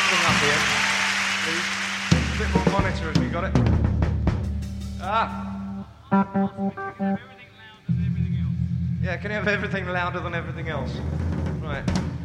thing up here, please. A bit more monitor, have you got it? Yeah, can you have everything louder than everything else? Right.